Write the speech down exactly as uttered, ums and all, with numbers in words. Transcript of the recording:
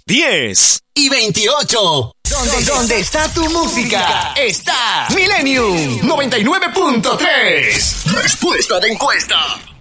diez y veintiocho. ¿Dónde, ¿Dónde está tu música? Está Millennium noventa y nueve punto tres. Respuesta de encuesta.